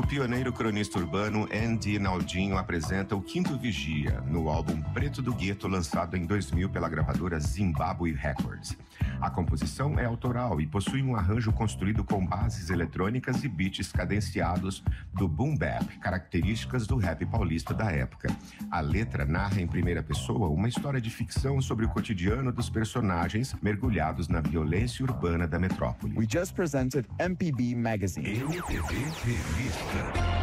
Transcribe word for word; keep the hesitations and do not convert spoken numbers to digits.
pioneiro cronista urbano Andy Naldinho apresenta o Quinto Vigia, no álbum Preto do Gueto, lançado em dois mil pela gravadora Zimbabwe Records. A composição é autoral e possui um arranjo construído com bases eletrônicas e beats cadenciados do boom bap, características do rap paulista da época. A letra narra em primeira pessoa uma história de ficção sobre o cotidiano dos personagens mergulhados na violência urbana da metrópole. We just presented M P B Magazine. M P B Revista.